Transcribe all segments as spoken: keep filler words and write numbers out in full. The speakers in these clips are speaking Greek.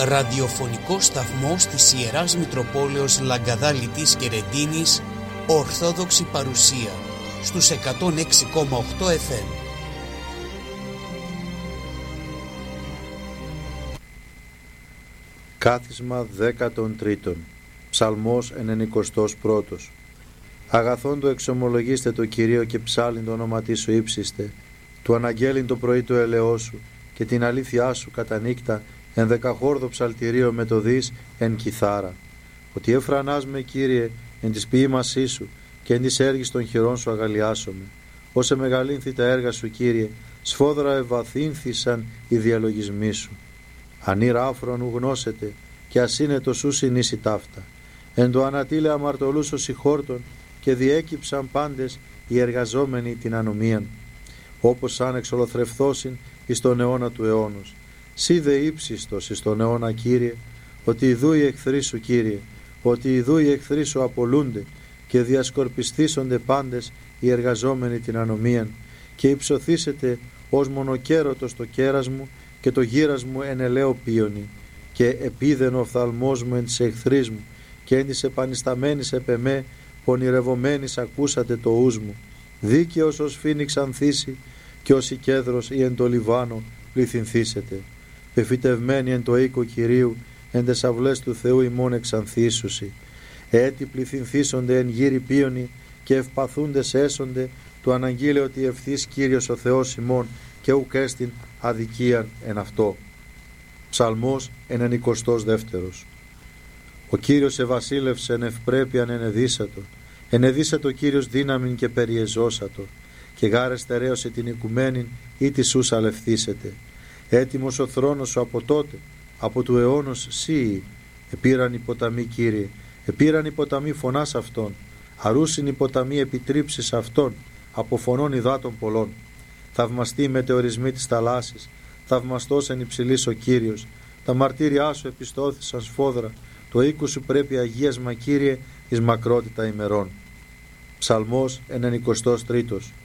ραδιοφωνικός σταθμός της Ιεράς Μητροπόλεως Λαγκαδάλητης και Ρεντίνης, Ορθόδοξη παρουσία, στους εκατόν έξι κόμμα οκτώ εφ εμ. Κάθισμα δέκατον τρίτον. Ψαλμός ενενηκοστός πρώτος. Αγαθόν το εξομολογήστε το Κυρίο και ψάλιν το όνομα σου ύψιστε, του αναγγέλιν το πρωί του ελαιός σου και την αλήθειά σου κατά νύκτα εν δεκαχόρδο ψαλτηρίο με το δις εν κιθάρα. Ότι εφρανάς με Κύριε εν της ποίημασής σου και εν της έργης των χειρών σου αγαλιάσομαι. Όσε μεγαλύνθη τα έργα σου Κύριε, σφόδρα ευαθύνθησαν οι διαλογισμοί σου. Ανήρα άφρον ου γνώσετε και ασύνετο σου συνήσει ταύτα. Εν το ανατήλε αμαρτωλούς ο συγχόρτων και διέκυψαν πάντες οι εργαζόμενοι την ανομίαν. Όπως σαν εξολοθρευθώσιν εις τον αιώνα του αιώνος. Σύ δε ύψιστος εις τον αιώνα Κύριε, ότι ιδού οι εχθροί σου Κύριε, ότι ιδού οι εχθροί σου απολούνται και διασκορπιστήσονται πάντες οι εργαζόμενοι την ανομίαν και υψωθήσετε ως μονοκέρωτος το κέρας μου και το γύρας μου εν ελαίο πίονι και επίδεν ο οφθαλμός μου εν της εχθρής μου και εν της επανισταμένης επ' εμέ πονηρευομένης ακούσατε το ους μου. Δίκαιος ως φοίνιξ ανθίσει και ως η κέδρος ή εν το Λιβάνο πληθυνθήσετε. Πεφυτευμένοι εν το οίκο Κυρίου εν τες αυλές του Θεού ημών εξανθήσουσι. Έτι πληθυνθήσονται εν γύρι πίονι και ευπαθούντες έσονται του αναγγείλε ότι ευθύς Κύριος ο Θεός ημών και ουκ έστιν αδικίαν εν αυτό. Ψαλμός ενενηκοστός δεύτερος. Ο Κύριος ευασίλευσε εν ευπρέπειαν ενεδίσατο, ενεδίσατο Κύριος δύναμην και περιεζώσατο, και γάρε στερέωσε την οικουμένην ή τη σούς αλευθήσετε. Έτοιμος ο θρόνος σου από τότε, από του αιώνος σύοι, επήραν οι ποταμοί Κύριε, επήραν οι ποταμοί φωνάς αυτών, αρούσιν οι ποταμοί επιτρίψεις αυτών, από φωνών υδάτων πολλών. Θαυμαστεί οι μετεωρισμοί της θαλάσσης, θαυμαστός εν υψηλής ο Κύριος, τα μαρτύριά σου επιστώθησαν σφόδρα, το οίκου σου πρέπει αγίασμα Κύριε εις μακρότητα ημερών. Ψαλμός ενενηκοστός τρίτος.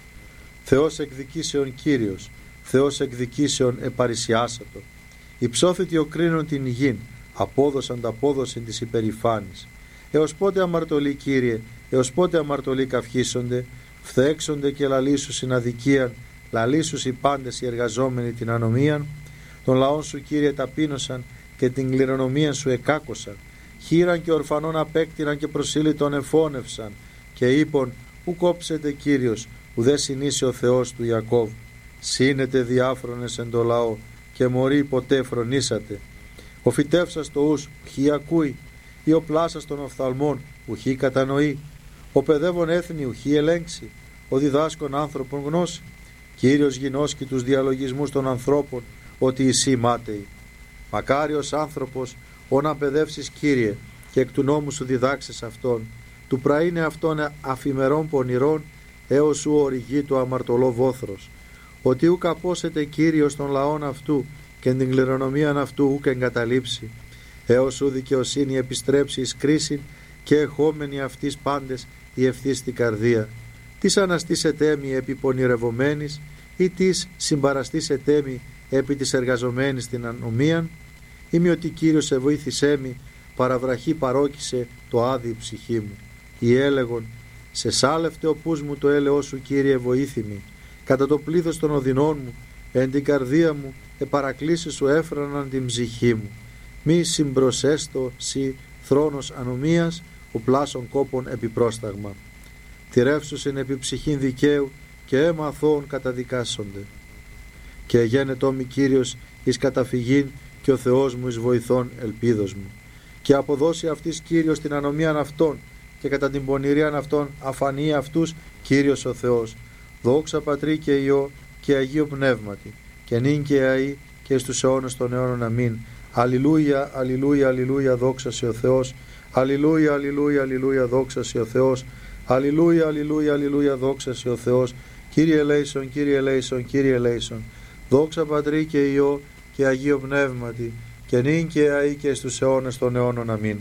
Θεός εκδικήσεων Κύριος, Θεός εκδικήσεων επαρισιάσατο. Υψώθητη ο κρίνων την γην, απόδοσαν τα απόδοσιν της υπερηφάνης. Έως πότε αμαρτωλοί Κύριε, έως πότε αμαρτωλοί καυχήσονται, φθέξονται και λαλήσους στην αδικίαν, λαλήσους οι πάντες οι εργαζόμενοι την ανομίαν. Τον λαόν σου Κύριε ταπείνωσαν και την κληρονομία σου εκάκωσαν. Χείραν και ορφανών απέκτηναν και προσήλυτον εφώνευσαν. Και είπον, ου κόψετε Κύριος, ουδέ συνήσει ο Θεός του Ιακώβ. Σύνετε διάφρονες εν το λαό και μωροί ποτέ φρονήσατε. Ο φυτεύσας το ους, ουχή ακούει, ή ο πλάσας των οφθαλμών, ουχή κατανοεί. Ο παιδεύων έθνη, ουχή ελέγξει, ο διδάσκων άνθρωπον γνώση. Κύριος γινώσκει τους διαλογισμούς των ανθρώπων, ότι εσύ μάταιοι. Μακάριος άνθρωπος, ό να παιδεύσεις Κύριε, και εκ του νόμου σου διδάξεις αυτόν, του πραήνε αυτόν αφημερών πονηρών, έως σου οριγεί το αμαρτωλό βόθρος. Ότι ουκ απόσετε Κύριος των λαών αυτού, και την κληρονομίαν αυτού ουκ εγκαταλείψει, έως σου δικαιοσύνη επιστρέψει εις κρίσιν, και εχόμενοι αυτής πάντες η ευθύς την καρδία. Τις αναστήσετε μη επί πονηρευομένης, ή τις συμπαραστήσετε μη επί της εργαζομένης την ανομίαν, ή μη ότι Κύριος σε βοήθησέ μη, παραβραχή παρόκησε το άδει ψυχή μου. Ή έλεγον, σε σάλευτε ο πούς μου το έλεος σου Κύριε βοήθημη, κατά το πλήθος των οδυνών μου, εν την καρδία μου, επαρακλήσεις σου έφραναν την ψυχή μου. Μη συμπροσέστο σι θρόνος ανομίας, ο πλάσων κόπων επιπρόσταγμα. Τηρεύσουσιν επί ψυχήν δικαίου και αίμα αθώων καταδικάσονται. Και γένετό μη Κύριος εις καταφυγήν και ο Θεός μου εις βοηθών ελπίδος μου. Και αποδώσει αυτής Κύριος την ανομίαν αυτών και κατά την πονηρίαν αυτών αφανεί αυτούς Κύριος ο Θεός. Δόξα Πατρί και Υιό και Αγίο Πνεύματι και νυν και αεί και στους αιώνας των αιώνων αμήν. Αλληλούια, αλληλούια, αλληλούια, δόξα σε ο Θεός. Αλληλούια, αλληλούια, αλληλούια, δόξα σε ο Θεός. Αλληλούια, αλληλούια, αλληλούια, δόξα σε ο Θεός. Κύριε ελέησον, Κύριε ελέησον, Κύριε ελέησον. Δόξα Πατρί και Υιό και Αγίο Πνεύματι και νυν και αεί και στους αιώνας των αιώνων αμήν.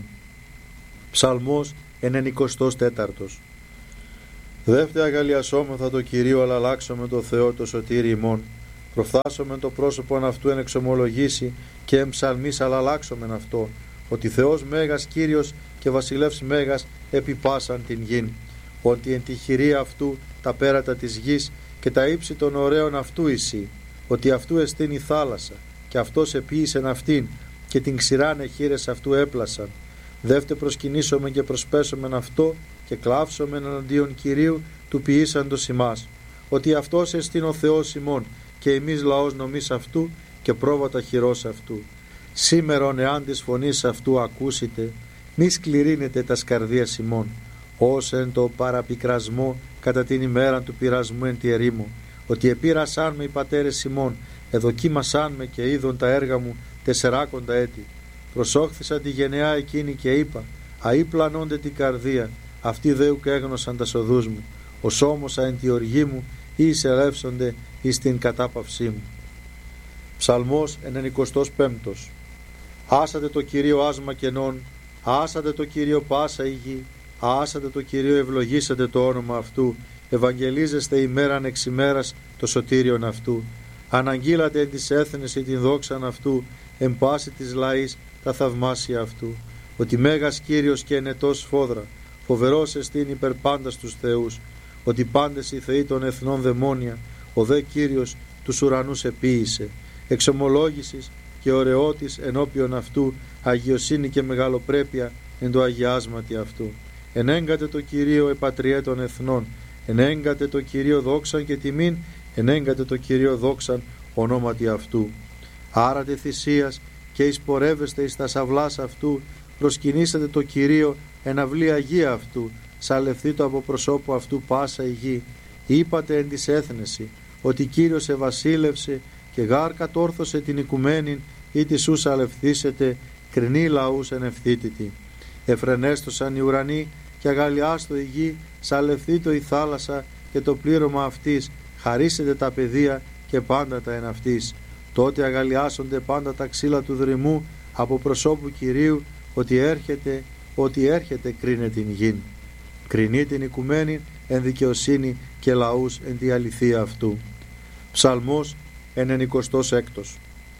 Ψαλμός ενενηκοστός τέταρτος. Δεύτερα αγαλιασόμεθα το Κυρίο, αλλά αλλάξαμε το Θεό το σωτήρι ημών. προφθάσομεν το πρόσωπον αυτού εν εξομολογήσει και εν ψαλμής αλλάξομεν αυτό, ότι Θεός Μέγας Κύριος και Βασιλεύς Μέγας επί πάσαν την γην, ότι εν τη χειρία αυτού τα πέρατα της γης και τα ύψη των ωραίων αυτού εισή, ότι αυτού εστίν η θάλασσα και αυτός επίησεν αυτήν και την ξηράν εχείρες αυτού έπλασαν. Δεύτε προσκυνήσομεν και προσπέσομεν αυτό και κλάψομεν εναντίον Κυρίου του ποιήσαντος ημάς, ότι αυτός εστίν ο Θεός ημών και εμείς λαός νομής αυτού και πρόβατα χειρός αυτού. Σήμερον εάν της φωνής αυτού ακούσετε, μη σκληρύνετε τα σκαρδίας ημών, ως εν το παραπικρασμό κατά την ημέρα του πειρασμού εν τη ερήμο, ότι επήρασάν με οι πατέρες ημών, εδοκίμασάν με και είδον τα έργα μου τεσσεράκοντα έτη. Προσόχθησα τη γενεά εκείνη και είπα, αεί πλανώνται την καρδία, αυτοί δέου και έγνωσαν τα σοδούς μου, ως όμως εν τη οργή μου ή εισελεύσονται εις την κατάπαυσή μου. Ψαλμός ενενηκοστός πέμπτος. Άσατε το Κυρίο άσμα κενών, άσατε το Κύριο πάσα η γη, άσατε το Κυρίο ευλογήσατε το όνομα αυτού, ευαγγελίζεστε ημέραν εξ ημέρας το σωτήριον αυτού. Αναγγείλατε εν της έθνης την δόξαν αυτού, εν πάση της λαής τα θαυμάσια αυτού. Ότι Μέγας Κύριος και ενετός σφόδρα, φοβερός εστίν υπερ πάντα στους θεούς. Ότι πάντες οι θεοί των εθνών δαιμόνια, ο δε Κύριος τους ουρανούς επίησε. Εξομολόγησης και ωραιότης ενώπιον αυτού, αγιοσύνη και μεγαλοπρέπεια εν το αγιάσματι αυτού. Ενέγκατε το Κυρίο επατριέ των εθνών, ενέγκατε το Κυρίο δόξαν και τιμήν, ενέγκατε το Κυρίο δόξαν ονόματι αυτού. Άρατε θυσίας και εισπορεύεστε εις τα σαυλάς αυτού, προσκυνήσατε το Κυρίο εν αυλή αγία αυτού, σαλευθεί το από προσώπου αυτού πάσα η γη. Είπατε εν της έθνεση, ότι Κύριος ευασίλευσε και γάρ κατόρθωσε την οικουμένην, ή τη σου σαλευθήσετε, κρινή λαούς εν ευθύτητη. Εφρενέστοσαν οι ουρανοί και αγαλιάστο η γη, σαλευθήτω η θάλασσα και το πλήρωμα αυτής, χαρίσετε τα παιδεία και πάντα τα εν αυτής. Τότε αγαλιάσονται πάντα τα ξύλα του δρυμού από προσώπου Κυρίου, ότι έρχεται, ότι έρχεται κρίνε την γην. Κρινεί την οικουμένη εν δικαιοσύνη και λαούς εν τη αληθεία αυτού. Ψαλμός ενενηκοστός έκτος.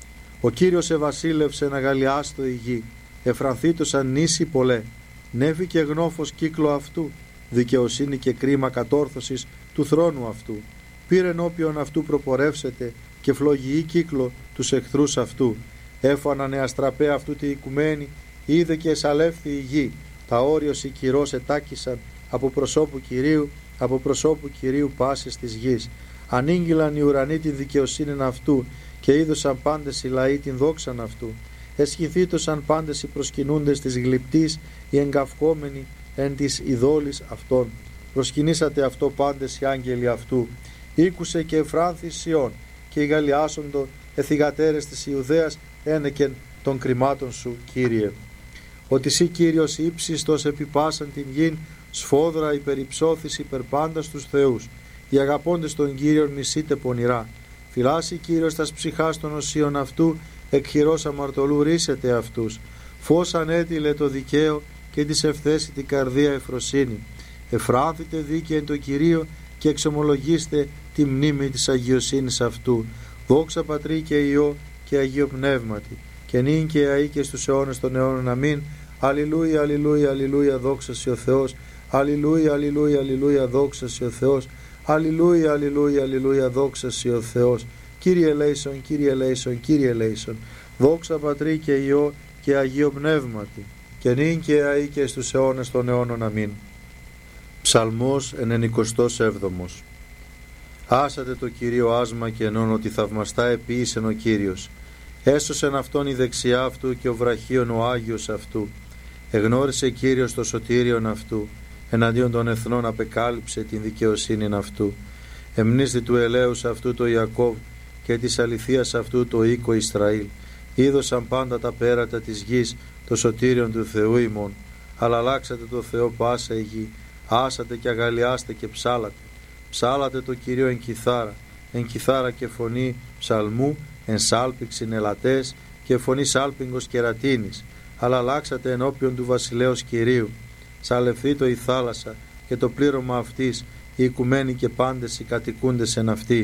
Ο Κύριος ευασίλευσε να αγαλιάστο η γη, εφρανθήτωσαν νήσι πολλέ, νέφη και γνώφος κύκλο αυτού, δικαιοσύνη και κρίμα κατόρθωσης του θρόνου αυτού. Πήρε ενώπιον αυτού προπορεύσετε και φλογιή κύκλο τους εχθρούς αυτού. Έφαναν εαστραπέ αυτού τη οικουμένη, είδε και εσαλεύθη η γη. Τα όριος οι κυρός ετάκησαν από προσώπου Κυρίου, από προσώπου Κυρίου πάσης της γης. Ανήγγυλαν οι ουρανοί την δικαιοσύνην αυτού και είδωσαν πάντες οι λαοί την δόξαν αυτού. Εσχηθήτωσαν πάντες οι προσκυνούντες της γλυπτής, οι εγκαυχόμενοι εν της ειδόλης αυτών. Προσκυνήσατε αυτό πάντες οι άγγελοι αυτού. Ήκουσε και εφράνθη Σιών και οι γαλιάσοντο εθιγατέρες της Ιουδαίας ένεκεν των κρυμάτων σου, Κύριε. Ότι σύ Κύριος ύψιστος επιπάσαν την γην, σφόδρα υπερυψώθης υπερπάντα στους θεούς. Οι αγαπώντες των Κύριων μισείτε πονηρά. Φυλάσσει Κύριος τας ψυχάς των οσίων αυτού, εκ χειρός αμαρτωλού ρίσετε αυτούς. Φως ανέτειλε το δικαίο και της ευθέσει την καρδία εφροσύνη. Εφράνθητε δίκαια εν το Κυρίο και εξομολογήστε τη μνήμη της αγιοσύνης αυτού. Δόξα Πατρί και Υιό και Αγίο Πνεύματι, και νυν και αεί και στους αιώνες των αιώνων. Αμήν. Αλληλούια, αλληλούια, αλληλούια, δόξα σοι ο Θεός. Αλληλούια, αλληλούια, αλληλούια, δόξα σοι ο Θεός. Αλληλούια, αλληλούια, αλληλούια, δόξα σοι ο Θεός. Κύριε ελέησον, Κύριε ελέησον, Κύριε ελέησον. Δόξα Πατρί και Υιό και Αγίο Πνεύματι, και νυν και αεί και στους αιώνες των αιώνων. Αμήν. Ψαλμός ενενηκοστός έβδομος. Άσατε το Κυρίο άσμα κενών, ότι θαυμαστά επίησεν ο Κύριος. Έσωσεν αυτόν η δεξιά αυτού και ο βραχίον ο Άγιος αυτού. Εγνώρισε Κύριος το σωτήριον αυτού, εναντίον των εθνών απεκάλυψε την δικαιοσύνην αυτού. Εμνίστη του ελέους αυτού το Ιακώβ και της αληθείας αυτού το οίκο Ισραήλ. Είδωσαν πάντα τα πέρατα της γης το σωτήριον του Θεού ημών. Αλλά αλλάξατε το Θεό πάσα η γη, άσατε και αγαλιάστε και ψάλατε. Ψάλατε το Κυρίο εν κιθάρα, εν κιθάρα και φωνή ψαλμού, εν σάλπιξιν ελατές και φωνή σάλπιγγος κερατίνης. Αλλά αλλάξατε ενώπιον του βασιλέως Κυρίου. Σαλευθεί το η θάλασσα και το πλήρωμα αυτής, οι οικουμένοι και πάντες οι κατοικούντες εν αυτή.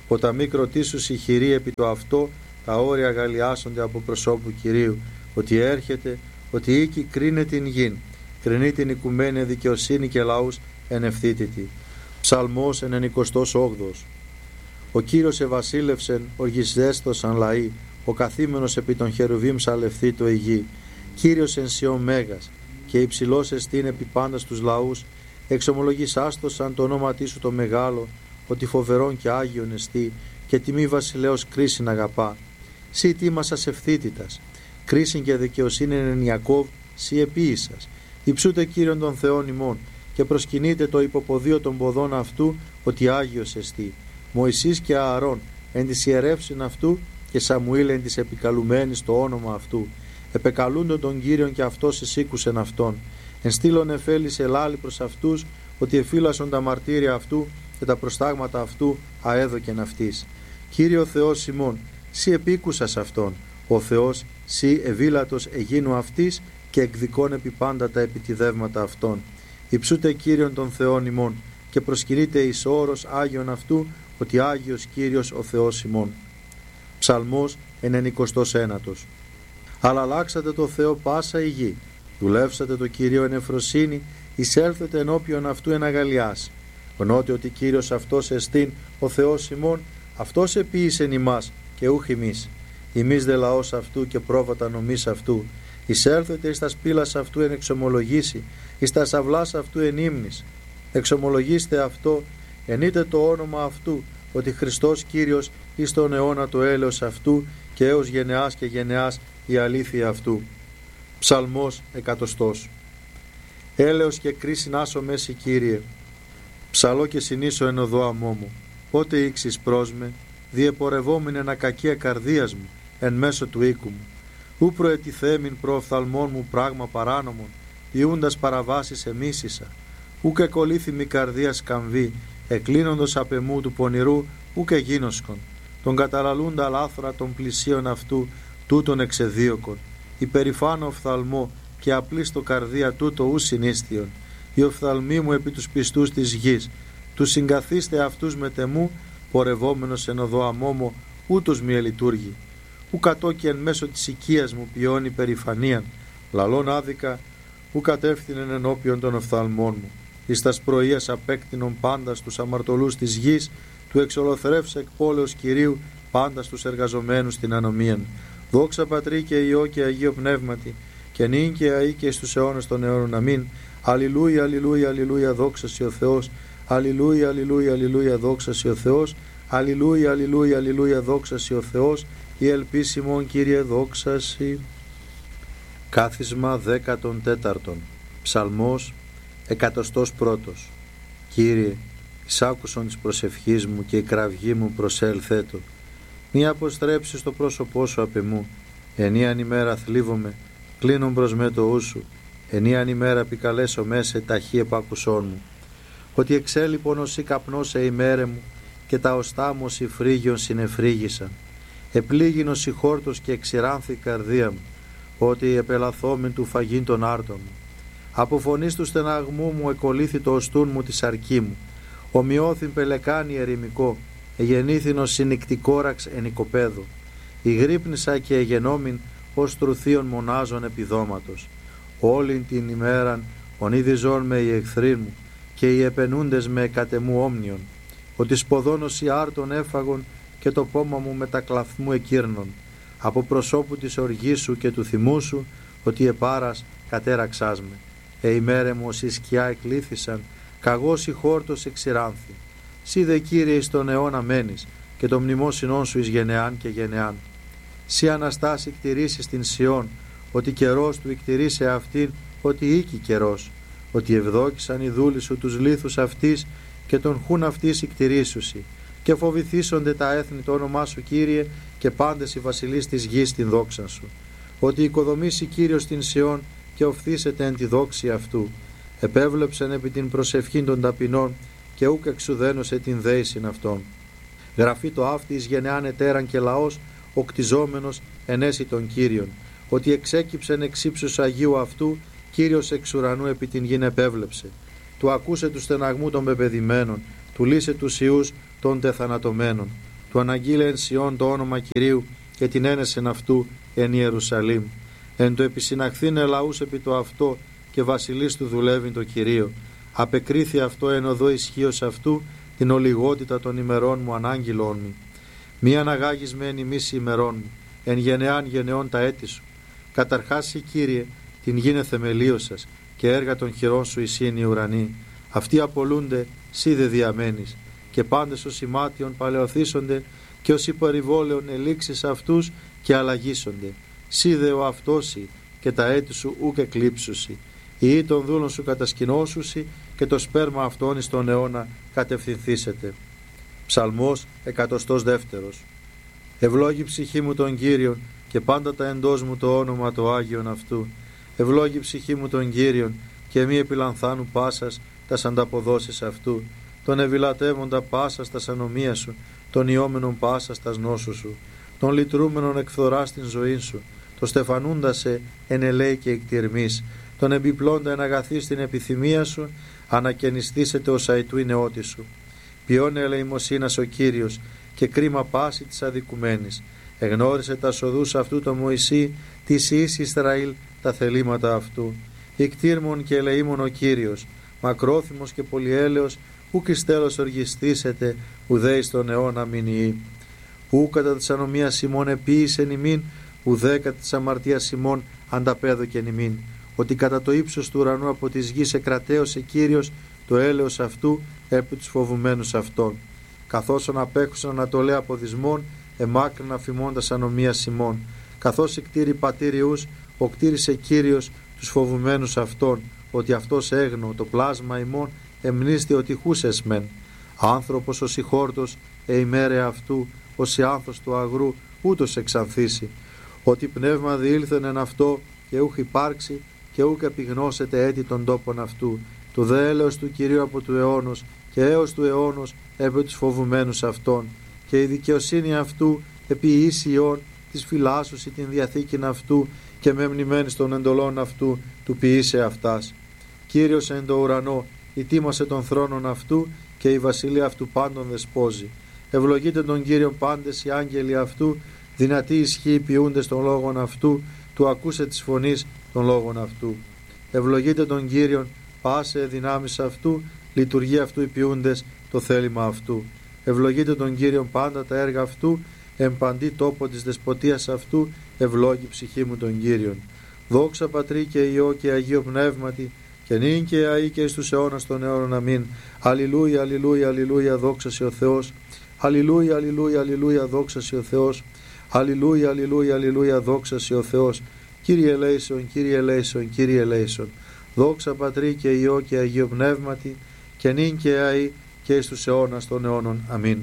Ποταμή κροτήσους η χειρή επί το αυτό, τα όρια γαλιάσονται από προσώπου Κυρίου, ότι έρχεται, ότι οίκη κρίνε την γην, κρινεί την οικουμένη δικαιοσύνη και λαούς εν ευθύτητη. Ψαλμός ενενηκοστός όγδοος. Ο Κύριος ευασίλευσεν, οργισδέστοσαν λαοί, ο καθήμενος επί των χερουβίμ σαλευθήτω η γη. Κύριος εν Σιών μέγας, και υψηλός εστίν επί πάντα στους λαούς, εξομολογήσάστοσαν το όνομά σου το μεγάλο, ότι φοβερόν και άγιον εστί, και τιμή βασιλέως κρίσιν αγαπά. Σύ τίμασας ευθύτητας, κρίσιν και δικαιοσύνη εν Ιακώβ, σύ επίησας. Υψούτε Κύριον των Θεών ημών, και προσκυνείτε το υποποδίο των ποδών αυτού, ότι άγιος εστί. Μωυσής και Ααρών εν της ιερεύσιν αυτού, και Σαμουήλ εν της επικαλουμένης το όνομα αυτού. Επεκαλούντον τον Κύριον, και αυτός εισήκουσεν αυτόν. Εν στήλων εφέλης ελάλη προς αυτούς, ότι εφύλασον τα μαρτύρια αυτού, και τα προστάγματα αυτού αέδοκεν αυτής. Κύριο Θεός ημών, σύ επίκουσας αυτόν, ο Θεός σύ ευήλατος εγίνου αυτής, και εκδικών επί πάντα τα επιτιδεύματα αυτών. Υψούτε Κύριον των Θεών ημών, και προσκυνείτε εις όρος Άγιον αυτού, ότι Άγιος Κύριος ο Θεός ημών. Ψαλμός ενενηκοστός ένατος. Αλλά αλλάξατε το Θεό πάσα η γη, δουλεύσατε το Κύριο εν ευφροσύνη, εισέλθετε ενώπιον αυτού εν αγαλιάς. Γνώτε ότι Κύριος αυτός εστίν ο Θεός ημών, αυτός επίησεν ημάς και ούχ ημείς. Ημείς δε λαός αυτού και πρόβατα νομής αυτού. Εισέλθετε εις τα σπήλας αυτού εν εξομολογήσει, εις τα σαυλάς αυτού εν ύμνης. Εξομολογήστε αυτό, ενείτε το όνομα αυτού, ότι Χριστός Κύριος εις τον αιώνα το έλεος αυτού, και έως γενεάς και γενεάς η αλήθεια αυτού. Ψαλμός εκατοστός. Έλεος και κρίσιν άσο μέση Κύριε, ψαλώ και συνήσω εν οδό αμώ μου. Πότε ήξεις προς με, διεπορευόμην εν ακακία καρδίας μου, εν μέσω του οίκου μου. Ού προετιθέμην προοφθαλμών μου πράγμα παράνομον, διούντας παραβάσεις εμίσησα. Ού και κολλήθη μη καρδία σκαμβή, εκλίνοντος απ' εμού του πονηρού, ού και γίνοσκον. Τον καταλαλούντα λάθρα των πλησίων αυτού, τούτον εξεδίωκον. Υπερηφάνω οφθαλμό και απλή στο καρδία τούτο ου συνίστιον. Οι οφθαλμοί μου επί τους πιστούς της γης, τους συγκαθίστε αυτούς με τεμού, πορευόμενος εν οδό αμόμο, ούτως μη ελειτουργεί. Ου κατόκι εν μέσω της οικίας μου ποιώνει περηφανίαν, λαλών άδικα, ου κατεύθυνεν ενώπιον των οφθαλμών μου. Εις τας πρωίας απέκτηνον πάντα στους αμαρτωλούς της γης, του εξολοθρεύσε εκ πόλεως Κυρίου πάντα στους εργαζομένους στην ανομίαν. Δόξα Πατρί και Υιό και Αγίο Πνεύματι, και νυν και αεί και στους αιώνας των αιώνων. Αμήν. Αλληλούια, αλληλούια, αλληλούια, δόξα σοι ο Θεός. Αλληλούια, αλληλούια, αλληλούια, δόξα σοι ο Θεός. Αλληλούια, αλληλούια, αλληλούια, δόξα σοι ο Θεός. Η ελπίσιμον Κύριε δόξα σοι. Κάθισμα δέκατον τέταρτον. Ψαλμός εκατοστός πρώτος. Κύριε, εισάκουσον της προσευχής μου και η κραυγή μου προσέλθέτο. Μη αποστρέψεις το πρόσωπό σου απ' εμού. Ενίαν ημέρα θλίβομαι, κλείνουν προς με το ου σου. Ενίαν ημέρα επικαλέσω μέσα ταχύ επάκουσόν μου. Ότι εξέλιπον ως η καπνός σε ημέρε μου, και τα οστά μου ως η φρύγιον συνεφρύγησαν. Επλήγην ως η χόρτος και εξηράνθη η καρδία μου, ότι επελαθόμην του φαγήν τον άρτο μου. Από φωνής του στεναγμού μου εκολύθη το οστούν μου τη σαρκή μου. Ομοιώθην πελεκάνη ερημικό, εγεννήθην ως συνικτικόραξ εν οικοπαίδο. Ηγρύπνησα και εγενόμην ως τρουθείων μονάζων επιδόματος. Όλην την ημέραν ονείδιζόν με οι εχθροί μου, και οι επενούντες με κατεμού όμνιον. Ότι σποδόνος οι άρτων έφαγον, και το πόμα μου με τα κλαθμού εκύρνων. Από προσώπου της οργής σου και του θυμού σου, ότι επάρας κατέραξάς με. Ε ημέρε μου ως η σκιά εκλήθησαν, καγός η χόρτος εξηράνθη. Σύ δε Κύριε εις τον αιώνα μένεις, και το μνημόσυνόν σου εις γενεάν και γενεάν. Σύ Αναστάση κτηρίσεις την Σιών, ότι καιρός του εκτηρήσε αυτήν, ότι οίκη καιρός. Ότι ευδόκησαν οι δούλοι σου τους λίθους αυτής, και τον χούν αυτής εκτηρήσουσι. Και φοβηθήσονται τα έθνη το όνομά σου Κύριε, και πάντες οι βασιλείς της γης την δόξα σου. Ότι οικοδομήσει Κύριος την Σιών, και οφθήσεται εν τη δόξη αυτού. Επέβλεψεν επί την προσευχήν των ταπεινών, και ούκ εξουδένωσε την δέησιν αυτών. Γραφεί το αύτη εις γενεάν ετέραν και λαός, ο κτιζόμενος ενέσει των Κύριων. Ότι εξέκυψεν εξ ύψους Αγίου αυτού, Κύριος εξ ουρανού επί την γην επέβλεψε. Του ακούσε του στεναγμού των πεπεδημένων, του λύσε τους ιούς των τεθανατωμένων. του αναγγείλε εν Σιών το όνομα Κυρίου και την ένεσεν αυτού εν Ιερουσαλήμ. Εν το επισυναχθήνε λαούς επί το αυτό και βασιλείς του δουλεύει το Κυρίο. Απεκρίθη αυτό εν οδό ισχύος αυτού την ολιγότητα των ημερών μου ανάγγειλόν μου. Μη αναγάγεις με εν ημίς ημερών μου, εν γενεάν γενεών τα έτη σου. Καταρχάς η Κύριε την γίνε θεμελίωσας και έργα των χειρών σου εισήν οι ουρανοί. Αυτοί απολούνται, σύ δε διαμένεις, και πάντες ως ημάτιον παλαιοθήσονται και ως υπερηβόλαιον ελήξεις αυτούς και αλλαγήσονται. Σύ δε ο αυτόσι και τα έτη σου ούκ εκλείψουσι. Οι ή των δούλων σου κατασκηνώσουσι και το σπέρμα αυτών εις τον αιώνα κατευθυνθήσετε. Ψαλμός εκατοστός δεύτερος. Ευλόγη ψυχή μου τον Κύριον και πάντα τα εντός μου το όνομα το Άγιον αυτού. Ευλόγη ψυχή μου τον Κύριον και μη επιλανθάνου πάσας τας ανταποδόσεις αυτού. Τον ευηλατεύοντα πάσας τας ανομία σου, τον ιόμενον πάσας τας νόσου σου, τον λυτρούμενον εκφθορά στην ζωή σου, το στεφανούντα σε εν ελέη και εκτιρμής, τον εμπιπλώντα εν αγαθή στην επιθυμία σου, ανακαινιστήσετε ως αητού η νεότη σου. Ποιώνε ελεημοσύνας ο Κύριος και κρίμα πάση της αδικουμένης. Εγνώρισε τα σοδούς αυτού το Μωυσή, της εις Ισραήλ τα θελήματα αυτού. Ικτήρμον και ελεήμον ο Κύριος, μακρόθυμος και πολυέλεος, ούκ εις τέλος οργιστήσετε, ουδέ εις τον αιώνα μηνιή. Ού κατά της ανομίας ημών επίησεν ημίν, ουδέ κατά της αμαρτίας ημών ανταπέδοκεν ημίν. Ότι κατά το ύψος του ουρανού από της γης εκρατέωσε Κύριος το έλεος αυτού επί τους φοβουμένους αυτών. Καθώς απέχουσαν ανατολέ από δυσμών, εμάκρυνα αφημώντας ανομίας ημών. Καθώς εκτήρη πατήριους, ο κτήρισε Κύριος τους φοβουμένους αυτών, ότι αυτός έγνω το πλάσμα ημών εμνίστη ότι χούσες μεν. Άνθρωπος ως η χόρτος, εημέρε αυτού, ως η άνθος του αγρού, ούτως εξανθήσει. Ότι πνεύμα διήλθεν εν αυτό και ούχ υπάρξει και ούκ επιγνώσετε έτη των τόπων αυτού. Το δε έλεος του Κυρίου από του αιώνος και έως του αιώνος επί τους φοβουμένους αυτών. Και η δικαιοσύνη αυτού επί ίσιον της φυλάσσουση την διαθήκην αυτού και μεμνημένης των εντολών αυτού του ποιήσε αυτάς. Κύριος εν το ουρανό ητίμασε τον θρόνον αυτού και η βασιλεία αυτού πάντων δεσπόζει. Ευλογείτε τον Κύριον πάντες οι άγγελοι αυτού, δυνατοί ισχύοι ποιούντες των λόγων αυτού, του ακούσε της φωνής των λόγων αυτού. Ευλογείτε τον Κύριον πάσε δυνάμεις αυτού, λειτουργεί αυτού οι ποιούντες το θέλημα αυτού. Ευλογείτε τον Κύριον πάντα τα έργα αυτού, εμπαντή τόπο της δεσποτείας αυτού, ευλόγη ψυχή μου τον Κύριον. Δόξα Πατρί και Υιό και Αγίο Πνεύματι, και νυν και αεί και εις τους αιώνας των αιώνων αμήν. Αλληλούια, αλληλούια, αλληλούια, δόξα σε ο Θεός. Αλληλούια, αλληλούια, αλληλούια, δόξα σε ο Θεός. Αλληλούια, αλληλούια, αλληλούια, δόξα σε ο Θεός. Κύριε ελέησον, Κύριε ελέησον, Κύριε ελέησον. Δόξα Πατρί και Υιό και Αγίο Πνεύματι, και νυν και αεί και εις τους αιώνας των αιώνων αμήν.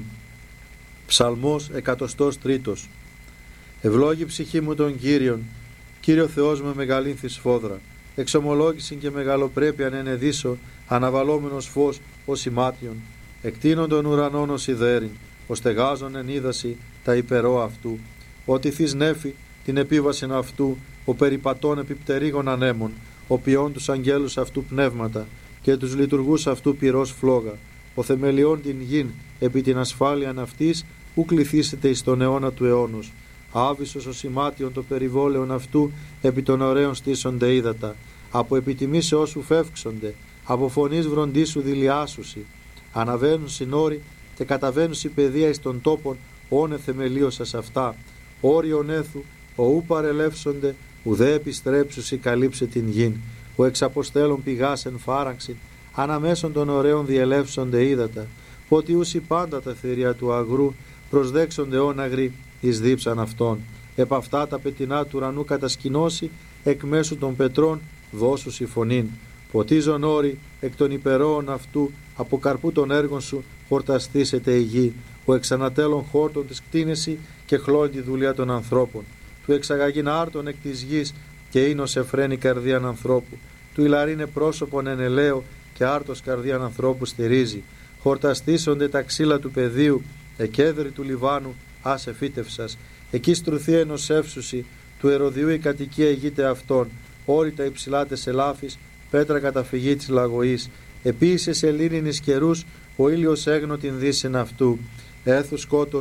Ψαλμός εκατοστός τρίτος. Ευλόγη ψυχή μου τον Κύριον, Κύριο Θεός με μεγαλύνθη σφόδρα. Εξομολόγησιν και μεγαλοπρέπειαν ενεδίσω, αναβαλόμενος φως ως ημάτιον. Εκτείνον των ουρανών ως ιδέριν, ως στεγάζον εν είδαση τα υπερό αυτού. Ότι θείς νέφη την επίβασιν αυτού, ο περιπατών επιπτερίγων ανέμων, ο ποιών τους αγγέλους αυτού πνεύματα και τους λειτουργούς αυτού πυρός φλόγα. Ο θεμελιών την γην επί την ασφάλειαν αυτής, ου κληθήσετε εις τον αιώνα του αιώνος. Άβυσος ο σημάτιον το περιβόλαιον αυτού, επί των ωραίων στήσονται ύδατα. Από επιτιμήσεώς σου φεύξονται, από φωνής βροντίσου δηλιάσουσι. Αναβαίνουν συνόροι και καταβαίνουν η παιδεία εις των τόπων, όνε θεμελίωσας αυτά. Όριον έθου, ο ου παρελεύσονται, ουδέ επιστρέψουσι καλύψε την γην. Ο εξαποστέλων πηγάς εν φάραξιν, αναμέσων των ωραίων διελεύσονται ύδατα. Ότι ούσι πάντα τα θηρία του αγρού, προσδέξονται όναγροι εις δίψαν αυτών. Επ' αυτά τα πετεινά του ουρανού κατασκηνώσει, εκ μέσου των πετρών δώσουσι φωνήν. Ποτίζον όρη εκ των υπερόων αυτού, από καρπού των έργων σου χορταστήσεται η γη. Ο εξανατέλων χόρτων της κτίνεση και χλώνει τη δουλειά των ανθρώπων. Του εξαγαγήν άρτων εκ της γης και ίνος εφραίνει καρδίαν ανθρώπου. Του ηλαρίνε πρόσωπον εν ελαίο και άρτος καρδίαν ανθρώπου στηρίζει. Χορταστήσονται τα ξύλα του πεδίου, εκέδρη του Λιβάνου, άσε φύτευσας. Εκεί στρουθεί ενός εύσουσι, του Ερωδιού η κατοικία ηγείται αυτών. Όρητα υψηλάτε ελάφης, πέτρα καταφυγή της λαγωής. Επίσης σε λίνινης καιρούς, ο ήλιος έγνω την δύσιν αυτού. Έθου σκότος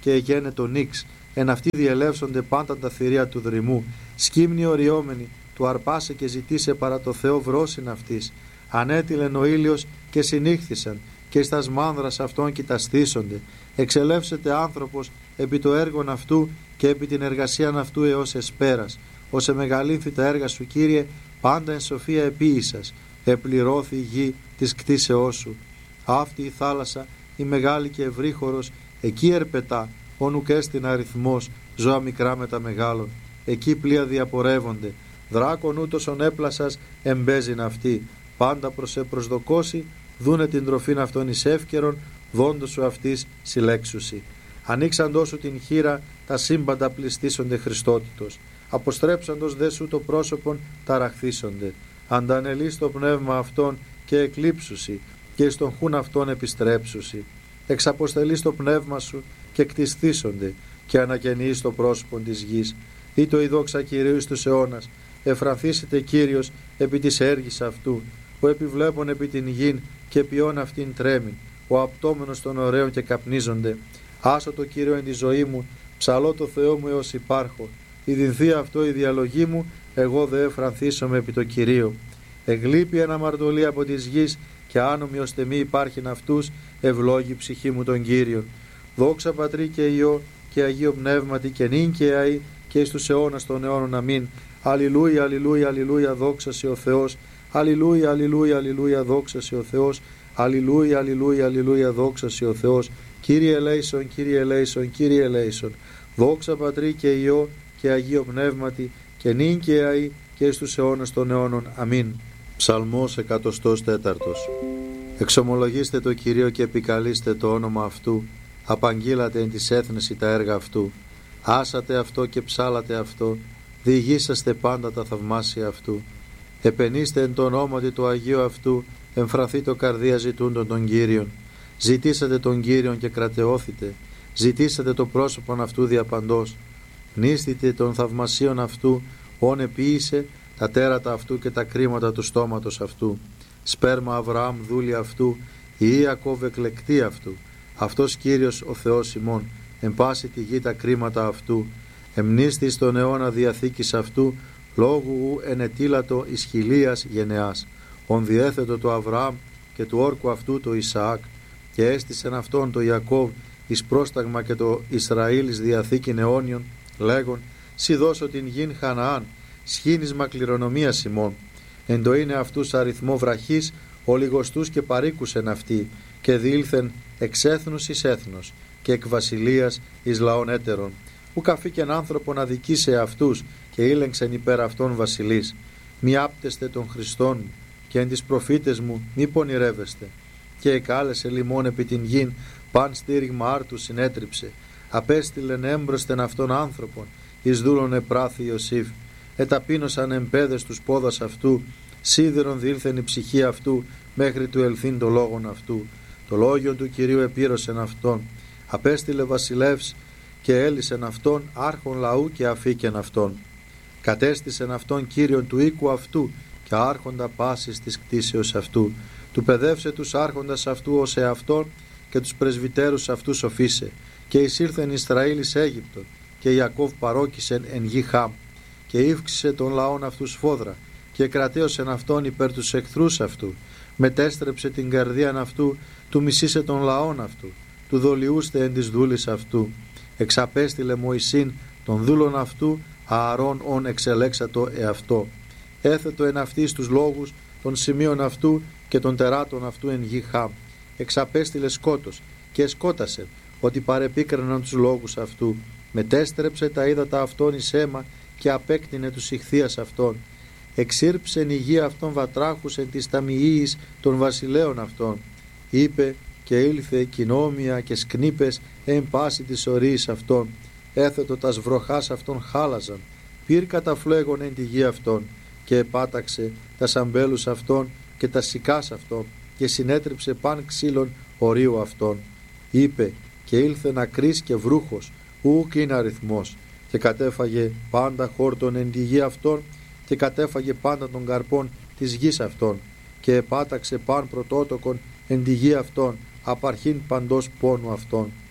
και εγένε το νίξ, εν αυτοί διελεύσονται πάντα τα θηρία του δρυμού, σκύμνη οριόμενη, του αρπάσε και ζητήσε παρά το Θεό βρόσιν αυτής, ανέτειλεν ο ήλιος και συνήχθησαν, και στα σμάνδρας αυτών κοιταστήσονται, εξελεύσεται άνθρωπος επί το έργον αυτού και επί την εργασίαν αυτού έως εσπέρας, ως εμεγαλύνθη τα έργα σου, Κύριε, πάντα εν σοφία επίησας, επληρώθη η γη της κτίσεώς σου. Αυτή η θάλασσα, η μεγάλη και ευρύχωρος, εκεί ερπετά, όνουκ έστιν αριθμός, ζώα μικρά με τα μεγάλων, εκεί πλοία διαπορεύονται, δράκον ούτως έπλασας εμπέζειν αυτή, πάντα προς επροσδοκώσει, δούνε την τροφήν αυτών εις εύκαιρον, δόντος σου αυτής συλλέξουσι. Ανοίξαντός σου την χείρα, τα σύμπαντα πληστήσονται Χριστότητος. Αποστρέψαντος δε σου το πρόσωπον, ταραχθήσονται. Αντανελείς το πνεύμα αυτών και εκλείψουσι, και εις τον χούν αυτών επιστρέψουσι. Εξαποστελείς το πνεύμα σου και κτισθήσονται, και ανακαινείς το πρόσωπον της γης. Ή το η δόξα Κυρίου εις τους αιώνας, εφρανθήσετε Κύριος επί της έργης αυτού, ο επιβλέπων επί την γην και ποιόν αυτήν τρέμην, ο απτόμενος των ωραίων και καπνίζονται. Άσω το Κύριο εν τη ζωή μου, ψαλώ το Θεό μου έως υπάρχω. Η δινθεί αυτό η διαλογή μου, εγώ δε εφρανθήσομαι επί το Κυρίο. Εγλείπει ένα μαρτωλή από της γης, και άνομοι ώστε μη υπάρχειν αυτούς, ευλόγη ψυχή μου τον Κύριον. Δόξα Πατρί και Υιό και Αγίο Πνεύματι, και νυν και αεί και εις τους αιώνας των αιώνων. Αμήν. Αλληλούια, αλληλούια, αλληλούια, δόξα σε ο Θεός. Αλληλούια, αλληλούια, αλληλούια, δόξα σε ο Θεός. Αλληλούια, αλληλούια, αλληλούια, δόξα σε ο Θεός. Κύριε ελέησον, Κύριε ελέησον, Κύριε ελέησον. Δόξα Πατρί και Υιό και Αγίο Πνεύματι, και νυν και αεί και εις τους αιώνας των αιώνων. Αμήν. Ψαλμός εκατοστός τέταρτος. Εξομολογήστε το Κυρίο και επικαλείστε το όνομα αυτού. Απαγγείλατε εν της έθνεση τα έργα αυτού. Άσατε αυτό και ψάλατε αυτό. Διηγήσαστε πάντα τα θαυμάσια αυτού. Επενήστε εν το ονόματι του Αγίου αυτού. Εμφραθεί το καρδία ζητούντων των Κύριων. Ζητήσατε τον Κύριον και κρατεώθητε. Ζητήσατε το πρόσωπον αυτού διαπαντός. Νίστητε των θαυμασίων αυτού, όν επίησε τα τέρατα αυτού και τα κρίματα του στόματος αυτού. Σπέρμα Αβραάμ δούλη αυτού, η Ιακώβ εκλεκτή αυτού. Αυτός Κύριος ο Θεός ημών, εν πάση τη γη τα κρίματα αυτού. Εμνίστη στον αιώνα διαθήκης αυτού, λόγου ου ενετήλατο εις χιλίας γενεάς. Ον διέθετο το Αβραάμ και του όρκου αυτού το Ισαάκ, και έστησεν αυτόν το Ιακώβ εις πρόσταγμα και το Ισραήλ εις διαθήκην αιώνιον, λέγον, σι δώσω την γην Χαναάν, σχήνισμα κληρονομίας ημών. Εν το είναι αυτούς αριθμό βραχής, ολιγοστούς και παρήκουσεν αυτοί, και διήλθεν εξ έθνους εις έθνος, και εκ βασιλείας εις λαών έτερων. Ουκ αφήκεν άνθρωπον αδικήσε αυτούς, και ήλεγξεν υπέρ αυτών βασιλείς. Μη άπτεστε των Χριστών μου, και εν τις προφήτες μου μη πονηρεύεστε. Και εκάλεσε λιμών επί την γην, παν στήριγμα άρτου συνέτριψε. Απέστειλεν έμπροσθεν αυτών άνθρωπον, εις δούλων επράθη Ιωσήφ. Εταπείνωσαν εμπέδες τους πόδας αυτού, σίδερον διήλθεν η ψυχή αυτού, μέχρι του ελθύν το λόγον αυτού. Το λόγιο του Κυρίου επήρωσεν αυτόν. Απέστειλε βασιλεύς και έλυσεν αυτόν, άρχον λαού και αφήκεν αυτόν. Κατέστησεν αυτόν Κύριον του οίκου αυτού, και άρχοντα πάσης της κτίσεως αυτού. Του παιδεύσε τους άρχοντας αυτού ως εαυτόν, και τους πρεσβυτέρους αυτού σοφίσε. Και εισήλθεν Ισραήλ εις Αίγυπτον, και Ιακώβ παρόκησεν εν γη Χάμ. Και ύφξησε των λαών αυτού σφόδρα, και κρατέωσεν αυτόν υπέρ τους εχθρούς αυτού. Μετέστρεψε την καρδίαν αυτού, του μισήσε των λαών αυτού, του δολιούστε εν της δούλης αυτού. Εξαπέστειλε Μωυσήν των δούλων αυτού, Ααρών ον εξελέξατο εαυτό. Έθετο εν αυτής τους λόγους των σημείων αυτού και των τεράτων αυτού εν γη Χάμ. Εξαπέστειλε σκότος και σκότασε, ότι παρεπίκραναν τους λόγους αυτού. Μετέστρεψε τα ύδατα αυτών εις αίμα, και απέκτηνε τους ηχθείας αυτών. Εξήρψεν η γη αυτών βατράχους εν της ταμιείς των βασιλέων αυτών. Είπε και ήλθε κοινόμια και σκνήπες εν πάση της ορίης αυτών. Έθετο τας βροχάς αυτών χάλαζαν. Πήρ καταφλέγον εν τη γη αυτών, και επάταξε τα σαμπέλους αυτών και τα σικάς αυτών, και συνέτριψε παν ξύλων ορίου αυτών. Είπε και ήλθε νακρής και βρούχος, ουκ είναι αριθμός, και κατέφαγε πάντα χόρτον εν τη γη αυτών, και κατέφαγε πάντα των καρπών της γης αυτών, και επάταξε παν πρωτότοκον εν τη γη αυτών, απαρχήν παντός πόνου αυτών.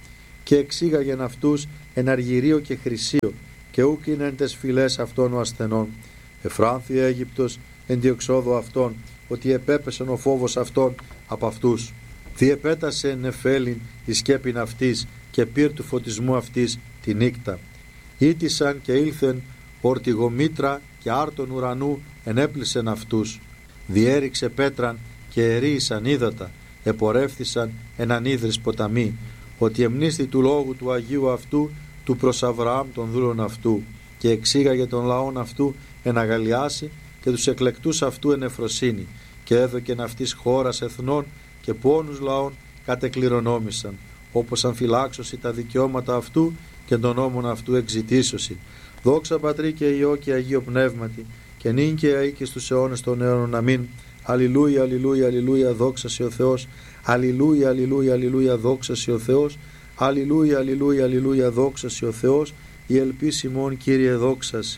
και εξήγαγεν αυτούς εν αργυρίο και χρυσίο, και ούκ είναι εν τες φυλές αυτών ο ασθενών. Εφράνθη Αίγυπτος εν διεξόδου αυτών, ότι επέπεσεν ο φόβος αυτών από αυτούς. Διεπέτασε νεφέλην η σκέπην αυτής και πυρ του φωτισμού αυτής τη νύκτα. Ήτησαν και ήλθεν ορτιγομήτρα και άρτων ουρανού ενέπλησεν αυτούς. Διέριξε πέτραν και ερίησαν ύδατα, επορεύθησαν εν ανίδρης ποταμοί, ότι εμνίστη του λόγου του Αγίου αυτού του προς Αβραάμ των δούλων αυτού, και εξήγαγε τον λαόν αυτού εν αγαλιάσει και τους εκλεκτούς αυτού εν εφροσύνη, και έδωκεν αυτής χώρας εθνών και πόνους λαών κατεκληρονόμησαν, όπως αμφυλάξωση τα δικαιώματα αυτού και των νόμων αυτού εξητήσωση. Δόξα Πατρί και Υιό και Αγίο Πνεύματι, και νυν και αεί και στους αιώνες των αιώνων. Αμήν. Αλληλούια, αλληλούια, αλληλούια, δόξα σε ο Θεός. Αλληλούια, αλληλούια, αλληλούια, δόξα σε ο Θεός. Αλληλούια, αλληλούια, αλληλούια, δόξα σε ο Θεός. Η ελπίς ημών, Κύριε, δόξαση.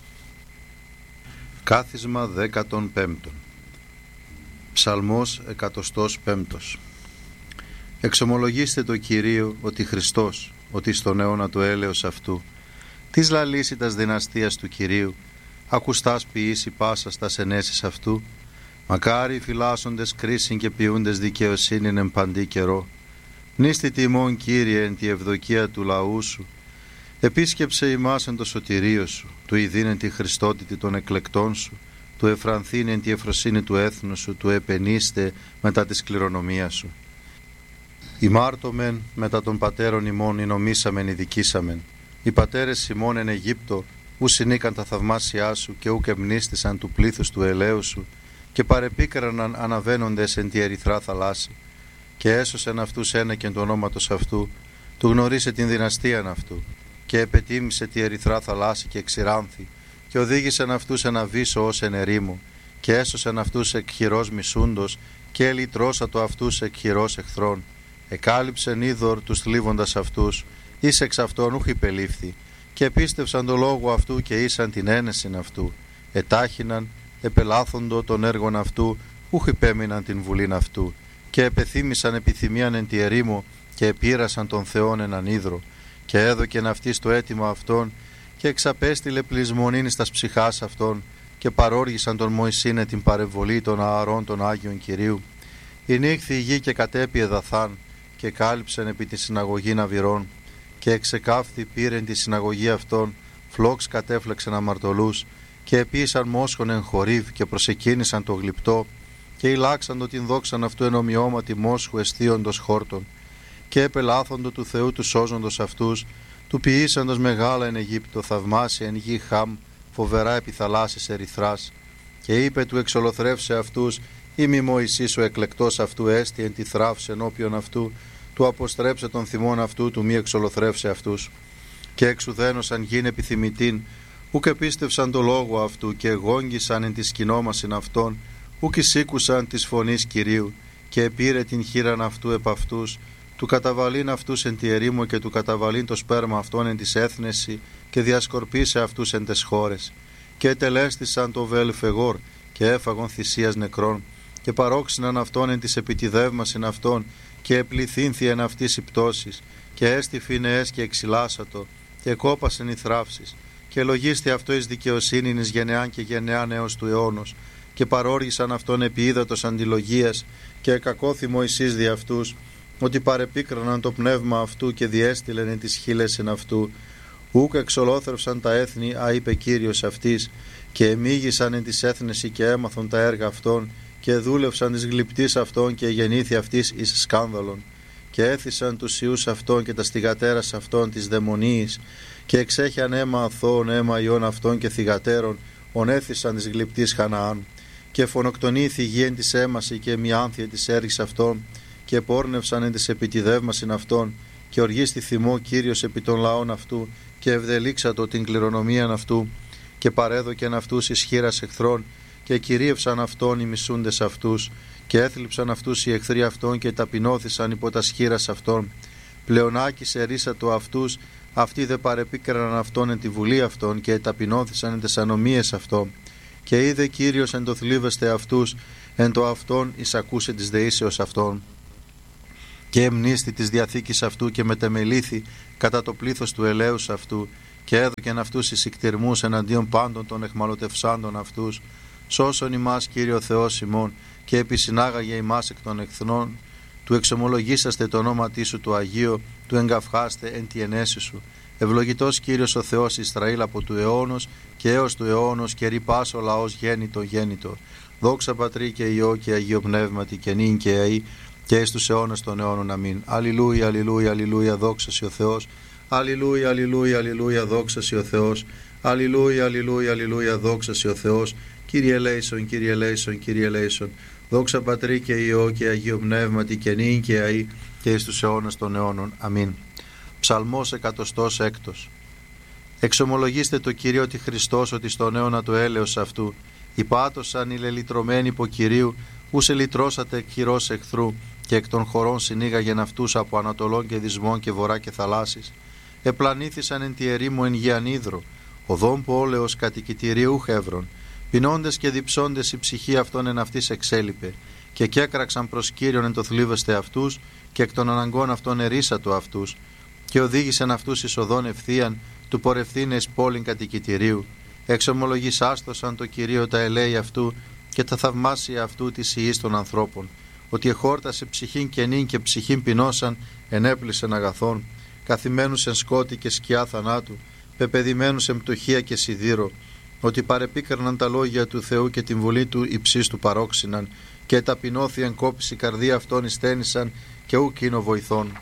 Κάθισμα δέκατον πέμπτον. Ψαλμός εκατοστός πέμπτος. Εξομολογήστε το Κυρίο ότι Χριστός, ότι στον αιώνα του έλεος αυτού, της λαλήσει τας δυναστείας του Κυρίου, ακουστάς ποιήσει πάσας τας ενέσεις αυτού, μακάρι φυλάσσοντες κρίσιν και ποιούντες δικαιοσύνην εν παντή καιρό. Νίστη τιμών, Κύριε, εν τη ευδοκία του λαού σου, επίσκεψε ημάς εν το σωτηρίο σου, του ειδήν εν τη χριστότητη των εκλεκτών σου, του εφρανθήν εν τη εφροσύνη του έθνου σου, του επενείστε μετά της κληρονομίας σου. Ημάρτωμεν μετά των πατέρων ημών ηνομήσαμεν ειδικήσαμεν. Οι πατέρες ημών εν Αιγύπτο ου συνήκαν τα θαυμάσια σου και ούκ εμνίστησαν του πλήθους του ελαίου σου, και παρεπίκραναν αναβαίνοντες εν τη ερυθρά θαλάσση, και έσωσεν αυτούς ένεκεν του ονόματος αυτού, του γνωρίσε την δυναστείαν αυτού, και επετίμησε τη ερυθρά θαλάσση και εξηράνθη, και οδήγησεν αυτούς εν αβύσσο ως εν ερήμο, και έσωσεν αυτούς εκ χειρός μισούντος, και ελυτρώσατο αυτούς εκ χειρός εχθρών. Εκάλυψεν είδωρ τους θλίβοντας αυτούς, εις εξ αυτών ούχ υπελήφθη, και επίστευσαν το λόγο αυτού και ήσαν την ένεσιν αυτού. Ετάχυναν, επελάθοντο των έργων αυτού, ούχ υπέμειναν την βουλήν αυτού, και επεθύμησαν επιθυμίαν εν τη ερήμο, και επήρασαν τον Θεόν έναν ίδρο, και έδωκεν αυτής το αίτημα αυτών, και εξαπέστειλε πλεισμονήν εις τας ψυχάς αυτών, και παρόργησαν τον Μωυσήνε την παρεμβολή των ααρών των Άγιων Κυρίου. Ηνύχθη η γη και κατέπιε δαθάν, και κάλυψεν επί τη συναγωγή ναβυρών, και εξεκάφθη πήρεν τη συναγωγή αυτών, φλόξ κατέφλεξεν αμαρτωλούς, και επίησαν μόσχον εν χορίβ, και προσεκίνησαν το γλυπτό, και ηλάξαντο την δόξαν αυτού εν ομοιώματι μόσχου εστίοντος χόρτων, και επελάθοντο του Θεού του σώζοντος αυτούς, του ποιήσαντος μεγάλα εν Αιγύπτο, θαυμάσια εν γη Χαμ, φοβερά επί θαλάσσης ερυθράς. Και είπε του εξολοθρεύσε αυτούς, ή μη Μωυσής ο εκλεκτός αυτού έστι εν τη θράψη ενώπιον αυτού, του αποστρέψε τον θυμόν αυτού, του μη εξολοθρεύσε αυτούς. Και εξουδένωσαν γην επιθυμητήν, ούκ επίστευσαν το λόγο αυτού, και εγόγγισαν εν τη σκηνόμασιν αυτών, ούκ εισήκουσαν της φωνής Κυρίου, και επήρε την χείραν αυτού επ' αυτούς, του καταβαλήν αυτούς εν τη ερήμο, και του καταβαλήν το σπέρμα αυτών εν της έθνεση, και διασκορπίσε αυτούς εν τες χώρες. Και ετελέστησαν το βέλφεγόρ, και έφαγον θυσίας νεκρών, και παρόξυναν αυτόν εν της επιτιδεύμασιν αυτών, και επληθύνθη εν αυτής η πτώσης, και έστι φινεές και εξυλάσατο, και κόπασεν οι θράψεις, και λογίστη αυτό εις δικαιοσύνην εις γενεάν και γενεάν έως του αιώνος, και παρόργησαν αυτόν επί ύδατος αντιλογίας, και εκακώθη Μωυσής δι' αυτούς, ότι παρεπίκραναν το πνεύμα αυτού, και διέστειλεν εν τις χείλες εν αυτού. Ούκ εξολόθρευσαν τα έθνη, α είπε Κύριος αυτής, και εμίγησαν εν της έθνεση, και έμαθον τα έργα αυτών, και δούλευσαν της γλυπτής αυτών, και γεννήθη αυτής εις σκάνδαλον. Και έθισαν τους ιούς αυτών και τα στιγατέρας αυτών της δαιμονίης, και εξέχιαν αίμα αθώων, αίμα ιών αυτών και θυγατέρων, ονέθισαν της γλυπτής Χαναάν. Και φωνοκτονήθη γη εν της έμαση, και μη άνθια της έργης αυτών, και πόρνευσαν εν της επιτιδεύμασιν αυτών, και οργίστη θυμό Κύριος επί των λαών αυτού, και ευδελίξατο την κληρονομίαν αυτού, και παρέδοκεν αυτούς εις χείρας εχθρών, και κυρίευσαν αυτόν οι μισούντες αυτούς, και έθλιψαν αυτούς οι εχθροί αυτών, και ταπεινώθησαν υπό τα σχήρας αυτών. Πλεονάκησε ρίσατο αυτούς, αυτοί δε παρεπίκραναν αυτόν εν τη βουλή αυτών, και ταπεινώθησαν εν τες ανομίες αυτών. Και είδε Κύριος εν το θλίβεστε αυτούς, εν το αυτόν εις ακούσε της δεήσεως αυτών. και εμνίστη της διαθήκης αυτού και μετεμελήθη κατά το πλήθος του ελέους αυτού και έδωκεν αυτούς εις ικτηρμούς εναντίον πάντων των εχμαλωτευσάντων αυτούς. Σώσον ημάς Κύριο Θεός ημών και επισυνάγαγε ημάς εκ των εχθρών του, εξομολογήσαστε το όνομα Σου του Αγίου, του εγκαυχάστε εν τη ενέση Σου. Ευλογητός Κύριος ο Θεός Ισραήλ από του αιώνος και έως του αιώνος και ρυπάς ο λαός γέννητο γέννητο. Δόξα Πατρί και Υιό και Αγίο Πνεύματι και νυν και αεί και εις τους αιώνας των αιώνων. Αμήν. Αλληλούια, αλληλούια, αλληλούια, δόξα Σοι ο Θεός. Αλληλούια, αλληλούια, αλληλούια, δόξα Σοι ο Θεός. Αλληλούια, αλληλούια, αλληλούια, δόξα Σοι ο Θεός. Κύριε ελέησον, Κύριε ελέησον, Κύριε ελέησον. Δόξα Πατρί και Υιό και Αγίο Πνεύματι και νυν και αεί και εις τους αιώνας των αιώνων. Αμήν. Ψαλμός εκατοστός έκτος. Εξομολογήστε το Κύριο ότι Χριστός ότι στον αιώνα του έλεος αυτού υπάτωσαν οι λελυτρωμένοι υπό Κυρίου, ους ελυτρώσατε εκ χειρός εχθρού και εκ των χωρών συνήγαγεν αυτούς από ανατολών και δυσμών και βορρά και θαλάσσης. Επλανήθησαν εν τη ερήμου εν γη ανίδρο, οδόν πόλεως κατοικητηρίου χεύρων. Πεινώντες και διψώντες η ψυχή αυτών εν αυτής εξέλιπε, και κέκραξαν προς Κύριον εν το θλίβεστε αυτούς, και εκ των αναγκών αυτών ερίσατο αυτούς, και οδήγησαν αυτούς εις οδόν ευθείαν, του πορευθύνε εις πόλην κατοικητηρίου. Εξομολογήσάστοσαν το Κυρίο τα ελέη αυτού, και τα θαυμάσια αυτού της ιής των ανθρώπων, ότι εχόρτασε ψυχήν κενήν και ψυχήν πεινώσαν, ενέπλησεν αγαθών, καθημένους εν σκότη και σκιά θανάτου, πεπεδημένους εν πτωχία και σιδήρο, ότι παρεπίκραναν τα λόγια του Θεού και την βουλή του υψής του παρόξυναν, και ταπεινώθη εν κόπηση καρδία αυτών ειστένησαν, και ουκ είναι βοηθών.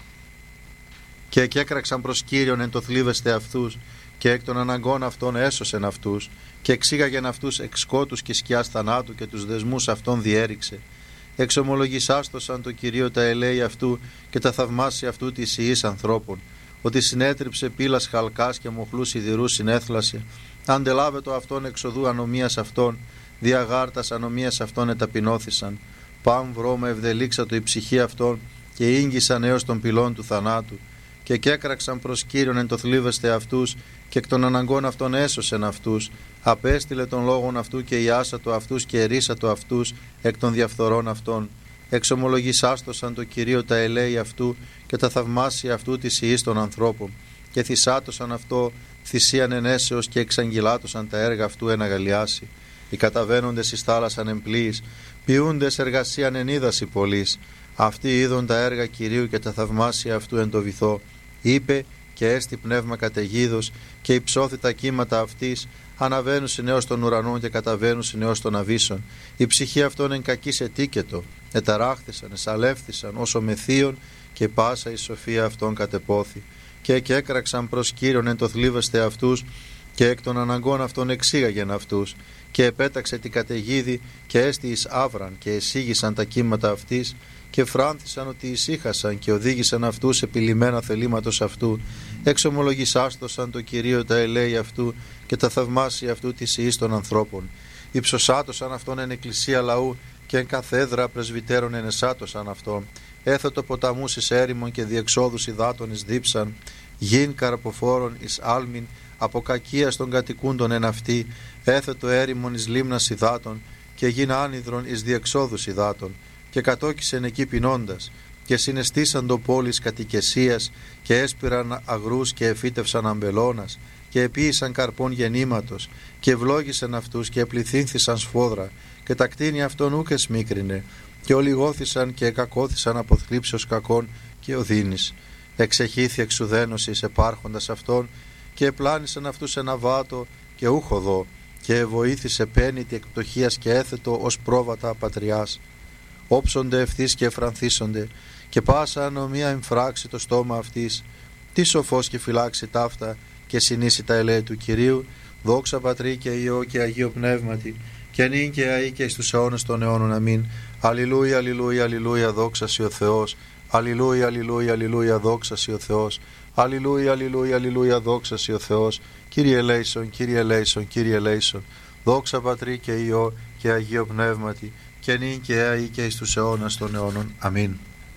Και εκέκραξαν προς Κύριον εν το θλίβεστε αυτούς, και εκ των αναγκών αυτών έσωσεν αυτούς, και εξήγαγεν αυτούς εξ σκότους και σκιάς θανάτου, και τους δεσμούς αυτών διέριξε. Εξομολογησάστοσαν το Κυρίο τα ελέη αυτού και τα θαυμάσια αυτού της ιής ανθρώπων, ότι συνέτριψε πύλας χαλκάς και μοχλούς σιδηρούς συνέθλασε. Αντελάβετο αυτόν εξοδού ανομίας αυτών, διαγάρτας ανομίας αυτών εταπεινώθησαν. Παν βρώμα ευδελίξατο η ψυχή αυτών, και ήγγισαν έως των πυλών του θανάτου. Και κέκραξαν προς Κύριον εν το θλίβεστε αυτούς, και εκ των αναγκών αυτών έσωσεν αυτούς. Απέστειλε των λόγων αυτού και ιάσατο αυτούς και ερίσατο αυτούς εκ των διαφθορών αυτών. Εξομολογησάστοσαν το Κυρίο τα ελέη αυτού και τα θαυμάσια αυτού της ιής των ανθρώπων. Και θυσάτωσαν αυτό θυσίαν ενέσεως και εξαγγυλάτωσαν τα έργα αυτού εν αγαλιάσει. Οι καταβαίνοντες εις θάλασσαν εμπλοίης, ποιούντες εργασίαν εν ύδαση πολλής. Αυτοί είδον τα έργα Κυρίου και τα θαυμάσια αυτού εν το βυθό. Είπε και έστι πνεύμα καταιγίδος, και υψώθη τα κύματα αυτής, αναβαίνουσιν έως των ουρανών και καταβαίνουσιν έως των αβύσσων. Η ψυχή αυτών εν κακής ετίκετο, εταράχθησαν, εσαλεύθησαν όσο μεθύων, και πάσα η σοφία αυτών κατεπόθη. Και εκέκραξαν προς Κύριον εν το θλίβεστε αυτούς, και εκ των αναγκών αυτών εξήγαγεν αυτούς. Και επέταξε την καταιγίδη, και έστι εις άβραν, και εσήγησαν τα κύματα αυτής, και φράνθησαν ότι ησύχασαν, και οδήγησαν αυτούς επιλυμμένα θελήματος αυτού. Εξομολογησάστοσαν το Κυρίο τα ελέη αυτού και τα θαυμάσια αυτού της ιής των ανθρώπων. Υψωσάτωσαν αυτόν εν εκκλησία λαού, και εν καθέδρα πρεσβυτέρων ενεσάτωσαν αυτόν. Έθετο ποταμούς εις έρημον και διεξόδους υδάτων εις δίψαν, γιν καρποφόρων εις άλμην, από κακίας των κατοικούντων εν αυτή, έθετο έρημον εις λίμνας υδάτων, και γιν άνυδρον εις διεξόδους υδάτων. Και κατόκισεν εκεί πεινώντας, και συναισθήσαν το πόλης κατοικεσίας, και έσπηραν αγρούς και εφύτευσαν αμπελώνας, και επίησαν καρπών γεννήματος, και ευλόγησαν αυτούς και επληθύνθησαν σφόδρα, και τα κτίνη αυτών ούκ εσμίκρινε, και ολιγώθησαν και εκακώθησαν από θλίψεως κακών και οδύνης. Εξεχήθη εξουδένωσης επάρχοντας αυτών, και επλάνησαν αυτούς ένα βάτο και ούχ οδό, και εβοήθησε πένητη εκ πτωχίας και έθετο ως πρόβατα πατριάς. Όψονται ευθύς και εφρανθίσονται, και πάσα ανομία εμφράξει το στόμα αυτής. Τι σοφός και φυλάξει ταύτα, και συνήσει τα ελέη του Κυρίου. Δόξα Πατρί και Υιό και Αγίο Πνεύματι, και νυν και αεί και εις τους αιώνας των αιώνων. Αμήν. Αλληλούια, αλληλούια, αλληλούια, δόξα Σοι ο Θεός. Αλληλούια, αλληλούια, αλληλούια, δόξα Σοι ο Θεός. Αλληλούια, αλληλούια, αλληλούια, δόξα Σοι ο Θεός. Κύριε ελέησον, Κύριε ελέησον, Κύριε ελέησον. Δόξα Πατρί και Υιό και Αγίο Πνεύματι, και νυν και αεί και εις τους αιώνας των αιώνων. Αμήν.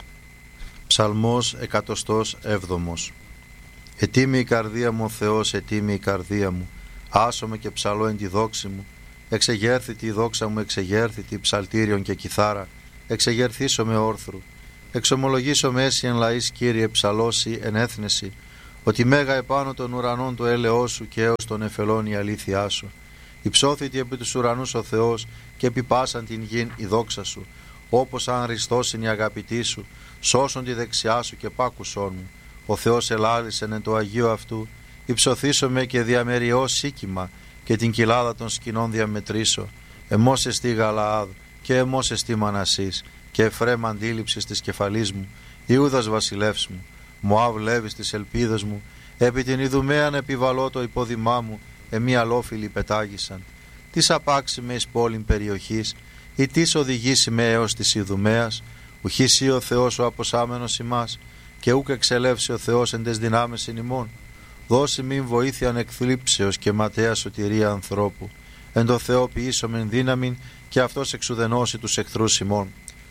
Ψαλμός εκατοστός έβδομος. Ετίμη η καρδία μου ο Θεός, ετίμη η καρδία μου, άσομαι και ψαλώ εν τη δόξη μου. Εξεγέρθητη η δόξα μου, εξεγέρθητη ψαλτήριον και κιθάρα, εξεγερθήσω με όρθρου. Εξομολογήσω μέση εν λαής, Κύριε, ψαλώσει εν έθνεση, ότι μέγα επάνω των ουρανών το έλεος σου και έως των εφελών η αλήθειά σου. Υψώθητη επί τους ουρανούς ο Θεός και επί πάσαν την γην η δόξα σου. Όπως αν ριστός είναι η αγαπητή σου, σώσον τη δεξιά σου και πάκουσόν μου. Ο Θεός ελάλησεν εν το Αγίο αυτού, υψωθήσομαι και διαμεριώ σίκημα και την κοιλάδα των σκηνών διαμετρήσω. Εμώς εστί Γαλαάδ και εμώς εστί Μανασής και Εφραίμ αντίληψης της κεφαλής μου, Ιούδας βασιλεύς μου, Μωάβ Λέβης της ελπίδος μου, επί την Ιδουμαίαν επιβαλώ το υπόδημά μου, εμεί αλόφιλοι πετάγησαν. Τις απάξει με εις πόλην περιοχής, ή τις οδηγήσει με έως της Ιδουμαίας, ουχήσει ο Θεός ο αποσάμενος ημάς, και ούκ εξελεύσει ο Θεός εν τες δυνάμεις εν ημών. Δώσει μην βοήθειαν εκθλίψεως και ματέα σωτηρία ανθρώπου. Εν το Θεό ποιήσομεν δύναμην και αυτός εξουδενώσει τους εχθρούς ημών.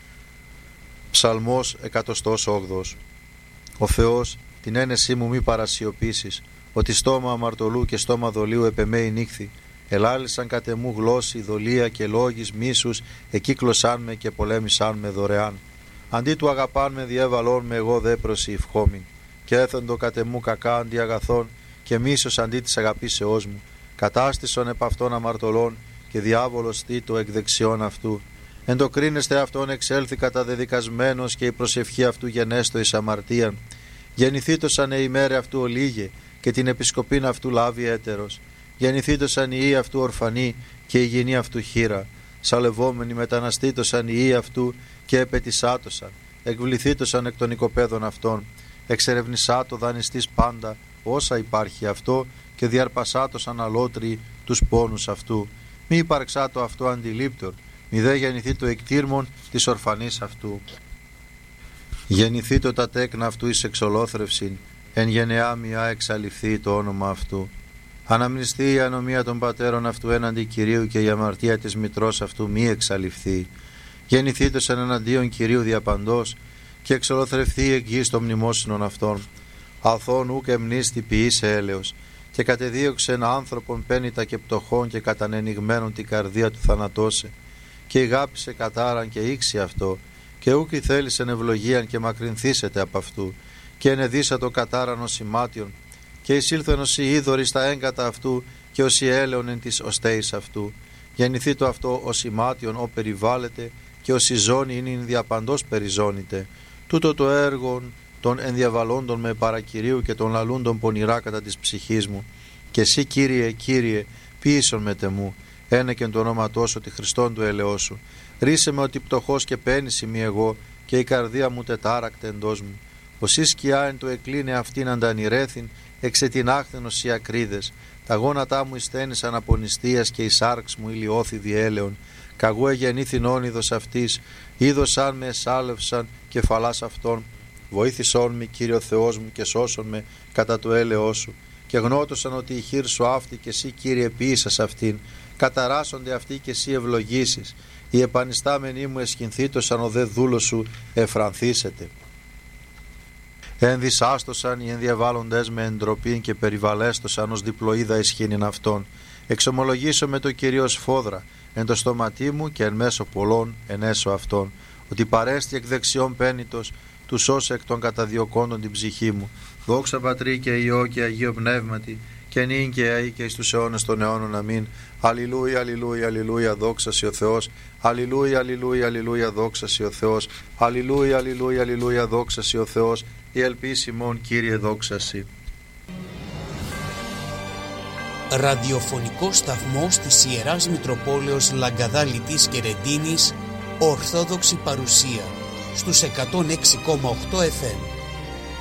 Ψαλμός εκατοστός όγδοος. Ο Θεός την ένεσή μου μη παρασιωπήσεις, ότι στόμα αμαρτωλού και στόμα δολίου επεμέει νύχθη. Ελάλησαν κατ' εμού γλώσση, δολία και λόγης μίσους, εκύκλωσάν με και πολέμησάν με δωρεάν. Αντί του αγαπάν με διέβαλόν με εγώ δε προσηυχόμην. Και έθεντο κατ' εμού κακά αντί αγαθών και μίσος αντί της αγαπήσεώς μου. Κατάστησον επ' αυτών αμαρτωλών και διάβολος τίτο εκ δεξιών αυτού. Εν το κρίνεστε αυτόν εξέλθει καταδεδικασμένος και η προσευχή αυτού γενέστο εις αμαρτίαν. Γεννηθήτωσαν η ημέρα αυτού ολίγε και την επισκοπήν αυτού λάβει έτερος. Γεννηθήτωσαν η ή αυτού ορφανή και η γυνή αυτού χείρα. Σαλευόμενοι μεταναστήτωσαν οι ή αυτού και επετισάτωσαν. Εκβληθήτωσαν εκ των οικοπαίδων αυτών. Εξερευνησάτο δανειστής πάντα όσα υπάρχει αυτό και διαρπασάτωσαν αλότριοι τους πόνους αυτού. Μη υπαρξάτο αυτό αντιλήπτορ, μη δε γεννηθεί το εκτήρμον της ορφανής αυτού. Γεννηθεί το τα τέκνα αυτού εις εξολόθρευσιν, εν γενεά μιά εξαλειφθεί το όνομα αυτού. Αναμνηστεί η ανομία των πατέρων αυτού έναντι Κυρίου και η αμαρτία της μητρός αυτού μη εξαλειφθεί. Γεννηθήτωσαν εναντίον Κυρίου διαπαντός και εξολοθρευθεί εκ γης των μνημόσυνων αυτών. Αθών ούκ εμνίστη ποιήσε έλεος και κατεδίωξεν άνθρωπον πένητα και πτωχών και κατανενιγμένον την καρδία του θανατώσε. Και ηγάπησε κατάραν και ήξι αυτό και ούκ θέλησεν ευλογίαν και μακρυνθήσετε από αυτού και ενεδίσατο κατάραν ως σημάτιον και εισήλθεν ως η είδωρη στα έγκατα αυτού και ως η έλεον εν της οστέης αυτού. Γεννηθεί το αυτό ως σημάτιον ο περιβάλλεται και ως η ζώνη είναι διαπαντός περιζώνητε. Τούτο το έργο των ενδιαβαλόντων με παρακυρίου και των λαλούντων πονηρά κατά της ψυχής μου. Και εσύ Κύριε, Κύριε, ποιήσον με τεμού, ένεκεν το ονόματό σου τη Χριστόν του ελεός σου. Ρίσε με ότι πτωχός και πένης είμαι εγώ και η καρδία μου τετάρακτε εντός μου. Οσί σκιά εν το εκλίνε αυτήν αντανηρέθην, εξετινάχθενος οι ακρίδες. Τα γόνατά μου εισθένησαν από νηστείας και η σάρξ μου ηλιώθη διέλεον. Καγού εγεννήθην όνειδος αυτής, είδωσαν με εσάλευσαν κεφαλάς αυτών. Βοήθησόν με, Κύριο Θεός μου, και σώσον με κατά το έλεος σου. Και γνώτωσαν ότι η χείρ σου αυτή και εσύ, Κύριε, ποιήσας αυτήν. Καταράσσονται αυτοί και εσύ ευλογήσεις. Οι επανιστάμενοι μου εσχυνθήτωσαν, ο δε δούλος σου εφρανθήσετε. Ενδυσάστοσαν οι ενδιαβάλλοντες με εντροπήν και περιβαλέστοσαν ως διπλοίδα ισχύνην αυτών. Εξομολογήσω με το Κυρίω σφόδρα εν το στόματί μου και εν μέσω πολλών εν έσω αυτών, ότι παρέστη εκ δεξιών πένητος του σώσε εκ των καταδιωκόντων την ψυχή μου. Δόξα Πατρί και Υιό και Αγίο Πνεύματι, και νυν και αεί και εις τους αιώνες των αιώνων. Αμήν. Αλληλούια, αλληλούια, αλληλούια, δόξα σοι ο Θεός. Αλληλούια, αλληλούια, αλληλούια, δόξα σοι ο Θεός. Αλληλούια, αλληλούια, αλληλούια, δόξα σοι ο Θεός. Η ελπίση ημών, Κύριε, δόξα σοι. Ραδιοφωνικός σταθμός της Ιεράς Μητροπόλεως Λαγκαδά Λιτής και Ρεντίνης, Ορθόδοξη Παρουσία, στους εκατόν έξι κόμμα οκτώ εφ εμ.